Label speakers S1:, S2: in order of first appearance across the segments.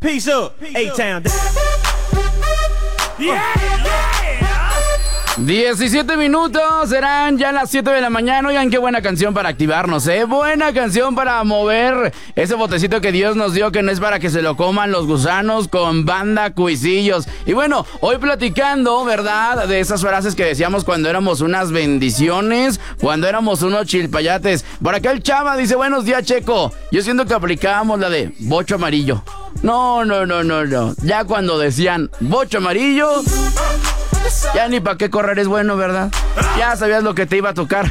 S1: Peace up, A-Town. Yeah, yeah.
S2: 17 minutos, serán ya las 7 de la mañana. Oigan, qué buena canción para activarnos, buena canción para mover ese botecito que Dios nos dio, que no es para que se lo coman los gusanos, con banda Cuisillos. Y bueno, hoy platicando, ¿verdad?, de esas frases que decíamos cuando éramos unas bendiciones, cuando éramos unos chilpayates. Por acá el Chava dice: buenos días, Checo. Yo siento que aplicábamos la de bocho amarillo. No. Ya cuando decían bocho amarillo, ya ni para qué correr es bueno, ¿verdad? Ya sabías lo que te iba a tocar.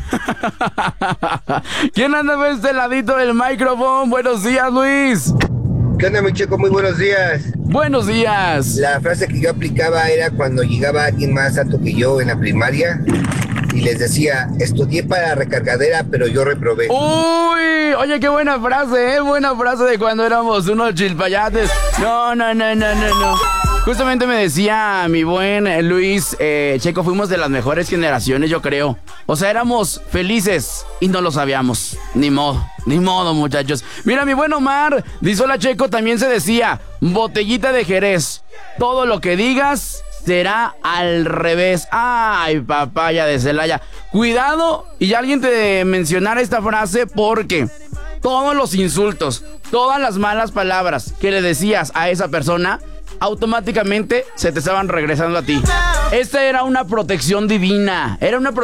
S2: ¿Quién anda de este ladito del micrófono? Buenos días, Luis.
S3: ¿Qué onda, mi Checo? Muy buenos días.
S2: Buenos días.
S3: La frase que yo aplicaba era cuando llegaba alguien más alto que yo en la primaria y les decía: estudié para recargadera, pero yo reprobé.
S2: Uy, oye, qué buena frase, buena frase de cuando éramos unos chilpayates. No. Justamente me decía mi buen Luis, Checo, fuimos de las mejores generaciones, yo creo. O sea, éramos felices y no lo sabíamos. Ni modo, muchachos. Mira, mi buen Omar dice: hola, Checo, también se decía botellita de Jerez. Todo lo que digas será al revés. Ay, papaya de Celaya. Cuidado y alguien te mencionara esta frase, porque todos los insultos, todas las malas palabras que le decías a esa persona, automáticamente se te estaban regresando a ti. Esta era una protección divina.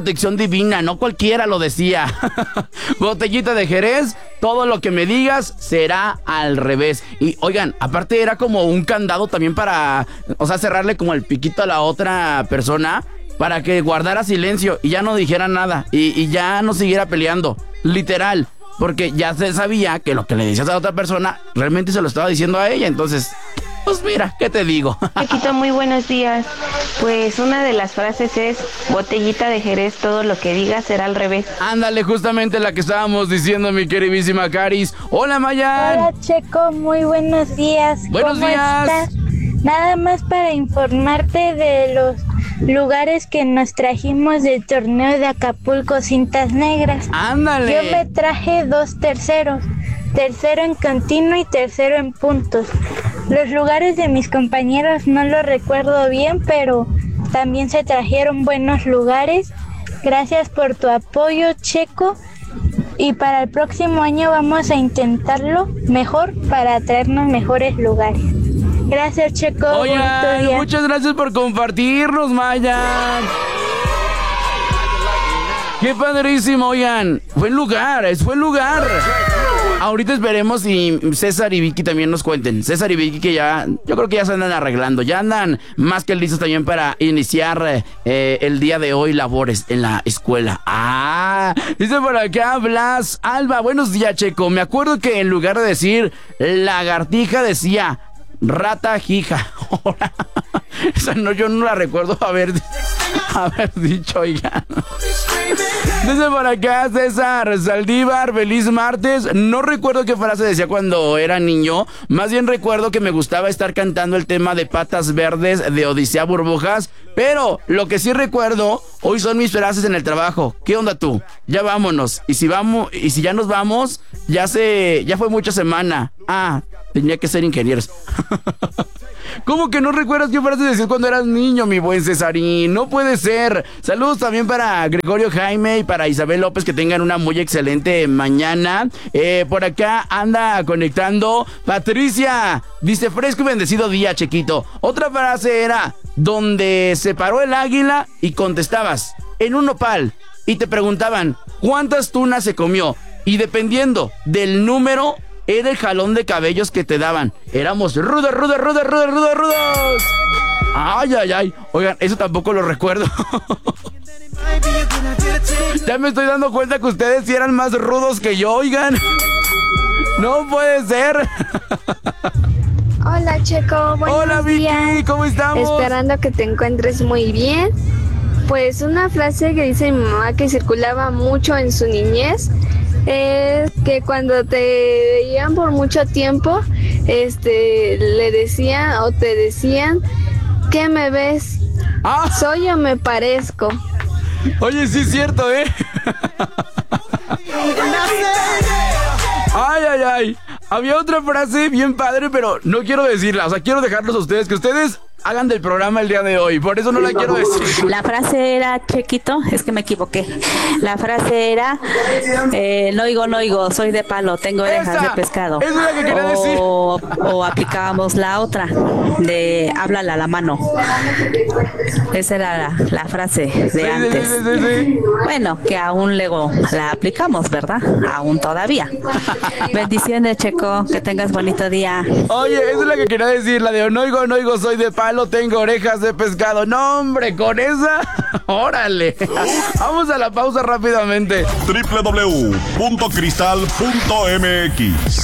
S2: No cualquiera lo decía. Botellita de Jerez, todo lo que me digas será al revés. Y oigan, aparte era como un candado también para, o sea, cerrarle como el piquito a la otra persona, para que guardara silencio y ya no dijera nada y ya no siguiera peleando, literal. Porque ya se sabía que lo que le decías a la otra persona realmente se lo estaba diciendo a ella. Entonces, pues mira, ¿qué te digo?
S4: Chiquito, muy buenos días. Pues una de las frases es: botellita de Jerez, todo lo que digas será al revés.
S2: Ándale, justamente la que estábamos diciendo, mi queridísima Caris. Hola, Mayan.
S5: Hola, Checo, muy buenos días.
S2: Buenos días.
S5: Estás? Nada más para informarte de los lugares que nos trajimos del torneo de Acapulco Cintas Negras.
S2: Ándale.
S5: Yo me traje 2 terceros, tercero en continuo y tercero en puntos. Los lugares de mis compañeros no los recuerdo bien, pero también se trajeron buenos lugares. Gracias por tu apoyo, Checo. Y para el próximo año vamos a intentarlo mejor para traernos mejores lugares. Gracias, Checo.
S2: Oigan, muchas gracias por compartirnos, Maya. Qué padrísimo, oigan. Fue el lugar. Ahorita esperemos y César y Vicky también nos cuenten. César y Vicky, que ya, yo creo que ya se andan arreglando. Ya andan más que listos también para iniciar el día de hoy labores en la escuela. Dice por acá Blas Alba: buenos días, Checo. Me acuerdo que en lugar de decir lagartija decía rata jija. Esa no, yo no la recuerdo haber dicho, oigan. Dice por acá César Saldívar: feliz martes. No recuerdo qué frase decía cuando era niño. Más bien recuerdo que me gustaba estar cantando el tema de Patas Verdes de Odisea Burbujas. Pero lo que sí recuerdo hoy son mis frases en el trabajo. ¿Qué onda tú? Ya vámonos. Y si ya nos vamos, ya fue mucha semana. Tenía que ser ingenieros. ¿Cómo que no recuerdas qué frase decías cuando eras niño, mi buen Cesarín? No puede ser. Saludos también para Gregorio Jaime y para Isabel López, que tengan una muy excelente mañana. Por acá anda conectando Patricia. Dice: fresco y bendecido día, Chequito. Otra frase era: donde se paró el águila y contestabas en un nopal. Y te preguntaban cuántas tunas se comió. Y dependiendo del número, era el jalón de cabellos que te daban. Éramos rudos. Ay. Oigan, eso tampoco lo recuerdo. Ya me estoy dando cuenta que ustedes sí eran más rudos que yo, oigan. No puede ser.
S6: Hola, Checo.
S2: Hola, Vicky,
S6: días.
S2: ¿cómo estamos?
S6: Esperando que te encuentres muy bien. Pues una frase que dice mi mamá, que circulaba mucho en su niñez, es que cuando te veían por mucho tiempo, le decían o te decían: ¿qué me ves? ¿Soy o me parezco?
S2: Oye, sí es cierto, ¿eh? Ay. Había otra frase bien padre, pero no quiero decirla. O sea, quiero dejarlos a ustedes, que ustedes hagan del programa el día de hoy. Por eso no la quiero decir.
S7: La frase era, Chequito, es que me equivoqué. La frase era, no oigo, soy de palo, tengo orejas de pescado.
S2: Esa es la que quería decir.
S7: O aplicábamos la otra, de háblala a la mano. Esa era la frase de antes.
S2: Sí.
S7: Bueno, que aún luego la aplicamos, ¿verdad? Aún todavía. Bendiciones, Checo, que tengas bonito día.
S2: Oye, esa es la que quería decir, la de no oigo, soy de palo, tengo orejas de pescado. No, hombre, con esa, órale. Vamos a la pausa rápidamente.
S8: www.cristal.mx